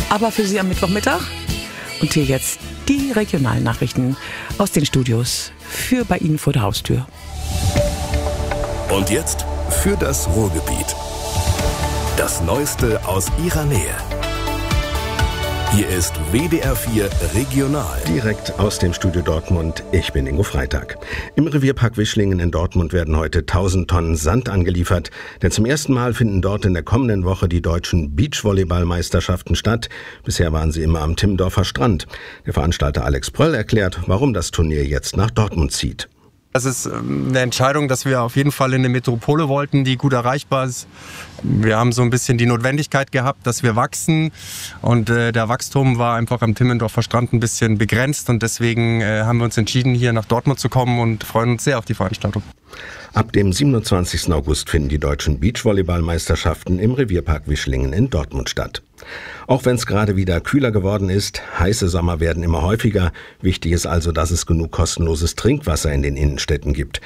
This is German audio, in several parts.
aber für Sie am Mittwochmittag. Und hier jetzt die Regionalnachrichten aus den Studios für bei Ihnen vor der Haustür. Und jetzt für das Ruhrgebiet. Das Neueste aus Ihrer Nähe. Hier ist WDR 4 Regional. Direkt aus dem Studio Dortmund, ich bin Ingo Freitag. Im Revierpark Wischlingen in Dortmund werden heute 1000 Tonnen Sand angeliefert, denn zum ersten Mal finden dort in der kommenden Woche die deutschen Beachvolleyballmeisterschaften statt. Bisher waren sie immer am Timmendorfer Strand. Der Veranstalter Alex Pröll erklärt, warum das Turnier jetzt nach Dortmund zieht. Das ist eine Entscheidung, dass wir auf jeden Fall in eine Metropole wollten, die gut erreichbar ist. Wir haben so ein bisschen die Notwendigkeit gehabt, dass wir wachsen. Und der Wachstum war einfach am Timmendorfer Strand ein bisschen begrenzt. Und deswegen haben wir uns entschieden, hier nach Dortmund zu kommen und freuen uns sehr auf die Veranstaltung. Ab dem 27. August finden die deutschen Beachvolleyballmeisterschaften im Revierpark Wischlingen in Dortmund statt. Auch wenn es gerade wieder kühler geworden ist, heiße Sommer werden immer häufiger. Wichtig ist also, dass es genug kostenloses Trinkwasser in den Innenstädten gibt.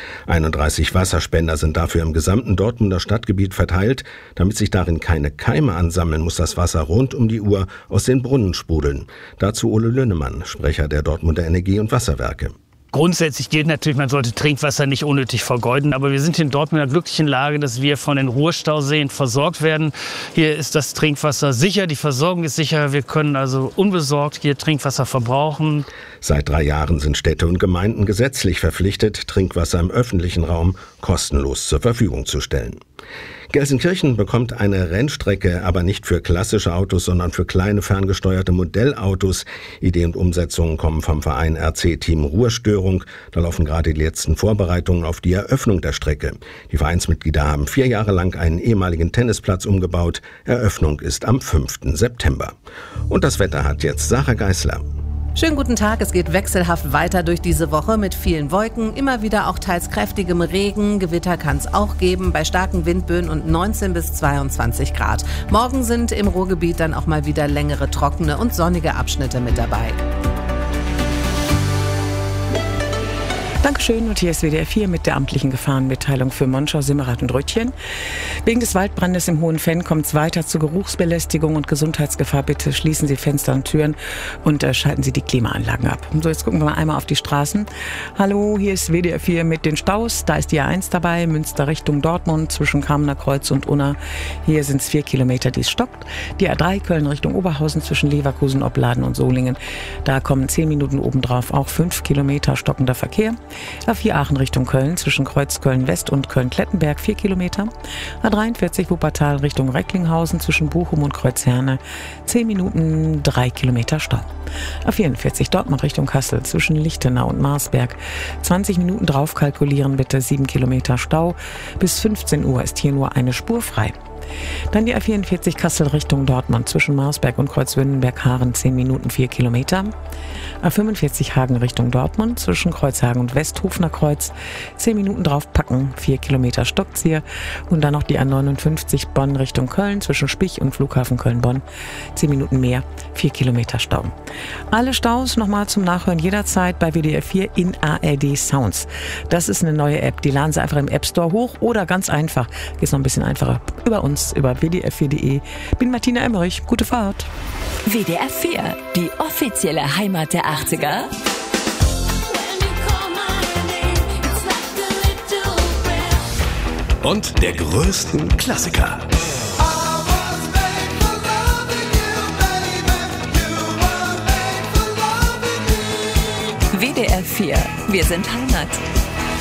31 Wasserspender sind dafür im gesamten Dortmunder Stadtgebiet verteilt. Damit sich darin keine Keime ansammeln, muss das Wasser rund um die Uhr aus den Brunnen sprudeln. Dazu Ole Lönnemann, Sprecher der Dortmunder Energie- und Wasserwerke. Grundsätzlich gilt natürlich, man sollte Trinkwasser nicht unnötig vergeuden. Aber wir sind in Dortmund in der glücklichen Lage, dass wir von den Ruhrstauseen versorgt werden. Hier ist das Trinkwasser sicher, die Versorgung ist sicher. Wir können also unbesorgt hier Trinkwasser verbrauchen. Seit 3 Jahren sind Städte und Gemeinden gesetzlich verpflichtet, Trinkwasser im öffentlichen Raum kostenlos zur Verfügung zu stellen. Gelsenkirchen bekommt eine Rennstrecke, aber nicht für klassische Autos, sondern für kleine ferngesteuerte Modellautos. Idee und Umsetzungen kommen vom Verein RC-Team Ruhrstörung. Da laufen gerade die letzten Vorbereitungen auf die Eröffnung der Strecke. Die Vereinsmitglieder haben 4 Jahre lang einen ehemaligen Tennisplatz umgebaut. Eröffnung ist am 5. September. Und das Wetter hat jetzt Sarah Geisler. Schönen guten Tag, es geht wechselhaft weiter durch diese Woche mit vielen Wolken, immer wieder auch teils kräftigem Regen, Gewitter kann es auch geben, bei starken Windböen und 19 bis 22 Grad. Morgen sind im Ruhrgebiet dann auch mal wieder längere, trockene und sonnige Abschnitte mit dabei. Dankeschön und hier ist WDR 4 mit der amtlichen Gefahrenmitteilung für Monschau, Simmerath und Röttchen. Wegen des Waldbrandes im Hohen Fenn kommt es weiter zu Geruchsbelästigung und Gesundheitsgefahr. Bitte schließen Sie Fenster und Türen und schalten Sie die Klimaanlagen ab. So, jetzt gucken wir mal einmal auf die Straßen. Hallo, hier ist WDR 4 mit den Staus. Da ist die A1 dabei, Münster Richtung Dortmund zwischen Kamener Kreuz und Unna. Hier sind es 4 Kilometer, die es stockt. Die A3 Köln Richtung Oberhausen zwischen Leverkusen, Opladen und Solingen. Da kommen 10 Minuten obendrauf auch 5 Kilometer stockender Verkehr. A4 Aachen Richtung Köln zwischen Kreuz Köln-West und Köln-Klettenberg 4 Kilometer. A43 Wuppertal Richtung Recklinghausen zwischen Bochum und Kreuzherne 10 Minuten 3 Kilometer Stau. A44 Dortmund Richtung Kassel zwischen Lichtenau und Marsberg 20 Minuten drauf kalkulieren bitte, 7 Kilometer Stau. Bis 15 Uhr ist hier nur eine Spur frei. Dann die A44 Kassel Richtung Dortmund zwischen Marsberg und Kreuzwündenberg-Haaren 10 Minuten 4 Kilometer. A45 Hagen Richtung Dortmund zwischen Kreuzhagen und Westhofener Kreuz 10 Minuten draufpacken, 4 Kilometer stockt's hier. Und dann noch die A59 Bonn Richtung Köln zwischen Spich und Flughafen Köln-Bonn 10 Minuten mehr, 4 Kilometer Stau. Alle Staus nochmal zum Nachhören jederzeit bei WDR 4 in ARD Sounds. Das ist eine neue App, die laden Sie einfach im App Store hoch oder ganz einfach, geht's noch ein bisschen einfacher, über uns, über wdr4.de. Bin Martina Emmerich, gute Fahrt. WDR 4, die offizielle Heimat der 80er. Und der größten Klassiker. WDR 4, wir sind Heimat.